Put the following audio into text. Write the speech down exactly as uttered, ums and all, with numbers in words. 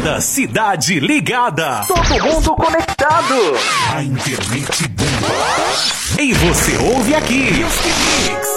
Toda cidade ligada. Todo mundo conectado. A internet bomba. E você ouve aqui. Music Mix.